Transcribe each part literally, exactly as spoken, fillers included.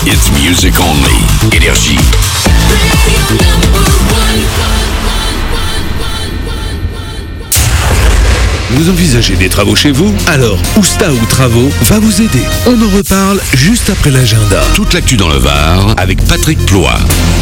It's music only. Énergie. Vous envisagez des travaux chez vous? Alors, Ousta ou Travaux va vous aider. On en reparle juste après l'agenda. Toute l'actu dans le Var avec Patrick Ploie.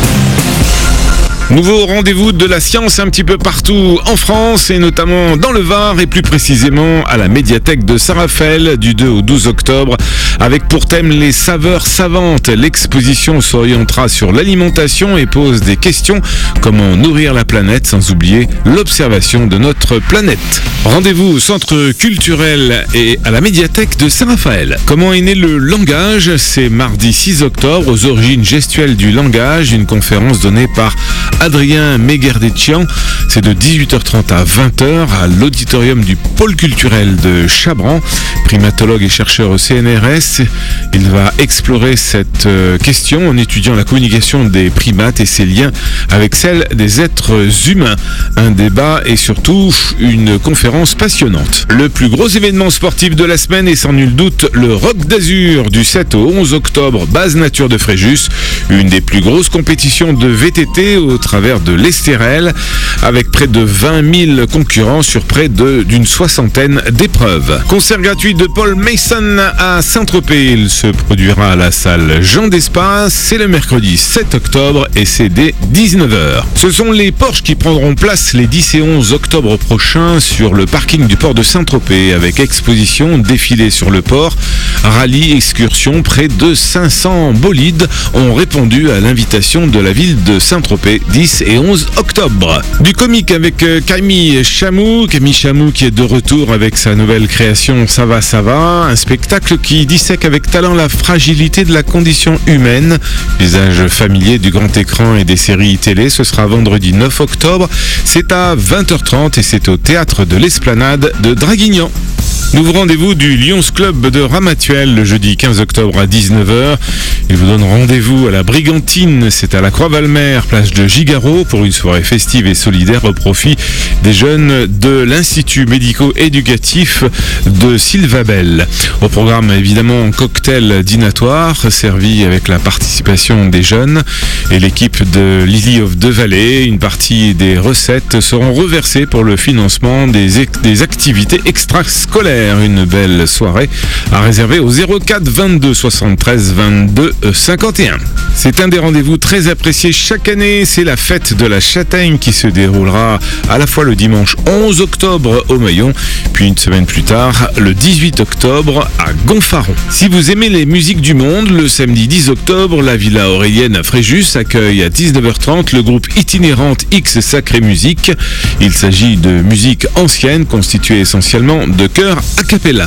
Nouveau rendez-vous de la science un petit peu partout en France et notamment dans le Var et plus précisément à la médiathèque de Saint-Raphaël du deux au douze octobre avec pour thème les saveurs savantes. L'exposition s'orientera sur l'alimentation et pose des questions, comment nourrir la planète sans oublier l'observation de notre planète. Rendez-vous au centre culturel et à la médiathèque de Saint-Raphaël. Comment est né le langage? C'est mardi six octobre aux origines gestuelles du langage, une conférence donnée par Adrien Megerdetchian. C'est de dix-huit heures trente à vingt heures à l'auditorium du pôle culturel de Chabran. Primatologue et chercheur au C N R S, il va explorer cette question en étudiant la communication des primates et ses liens avec celle des êtres humains. Un débat et surtout une conférence passionnante. Le plus gros événement sportif de la semaine est sans nul doute le Rock d'Azur du sept au onze octobre, base nature de Fréjus, une des plus grosses compétitions de V T T au travers de l'Estérel, avec près de vingt mille concurrents sur près de, d'une soixantaine d'épreuves. Concert gratuit de Paul Mason à Saint-Tropez. Il se produira à la salle Jean d'Espace. C'est le mercredi sept octobre et c'est dès dix-neuf heures. Ce sont les Porsche qui prendront place les dix et onze octobre prochains sur le parking du port de Saint-Tropez avec exposition, défilé sur le port, rallye, excursion. Près de cinq cents bolides ont répondu à l'invitation de la ville de Saint-Tropez dix et onze octobre. Du comique avec Camille Chamou. Camille Chamou qui est de retour avec sa nouvelle création Ça va, ça va. Un spectacle qui dissèque avec talent la fragilité de la condition humaine. Visage familier du grand écran et des séries télé. Ce sera vendredi neuf octobre. C'est à vingt heures trente et c'est au théâtre de l'Esplanade de Draguignan. Nouveau rendez-vous du Lions Club de Ramatuelle le jeudi quinze octobre à dix-neuf heures. Il vous donne rendez-vous à la Brigantine, c'est à la Croix-Valmer, plage de Gigaro, pour une soirée festive et solidaire au profit des jeunes de l'Institut médico-éducatif de Sylvabel. Au programme, évidemment, cocktail dînatoire, servi avec la participation des jeunes et l'équipe de Lily of the Valley. Une partie des recettes seront reversées pour le financement des, des activités extrascolaires. Une belle soirée à réserver au zéro quatre vingt-deux soixante-treize vingt-deux cinquante et un. C'est un des rendez-vous très appréciés chaque année, c'est la fête de la châtaigne qui se déroulera à la fois le dimanche onze octobre au Maillon, puis une semaine plus tard, le dix-huit octobre à Gonfaron. Si vous aimez les musiques du monde, le samedi dix octobre, la Villa Aurélienne à Fréjus accueille à dix-neuf heures trente le groupe itinérante X Sacré Musique. Il s'agit de musique ancienne constituée essentiellement de chœurs a cappella.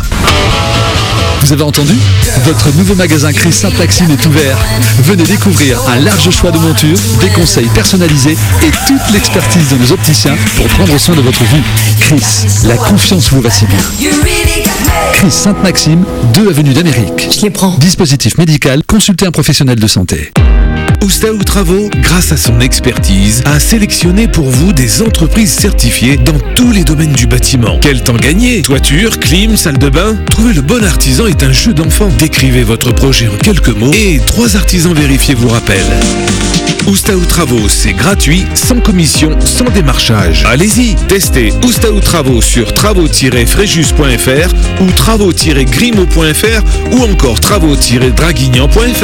Vous avez entendu? Votre nouveau magasin Chris Sainte-Maxime est ouvert. Venez découvrir un large choix de montures, des conseils personnalisés et toute l'expertise de nos opticiens pour prendre soin de votre vue. Chris, la confiance vous va si bien. Chris Sainte-Maxime, deux avenue d'Amérique. Je les prends. Dispositif médical, consultez un professionnel de santé. Ousta ou Travaux, grâce à son expertise, a sélectionné pour vous des entreprises certifiées dans tous les domaines du bâtiment. Quel temps gagner? Toiture, clim, salle de bain? Trouver le bon artisan est un jeu d'enfant. Décrivez votre projet en quelques mots et trois artisans vérifiés vous rappellent. Ousta ou Travaux, c'est gratuit, sans commission, sans démarchage. Allez-y, testez Ousta ou Travaux sur travaux tiret fréjus point f r ou travaux tiret grimo point f r ou encore travaux tiret draguignan point f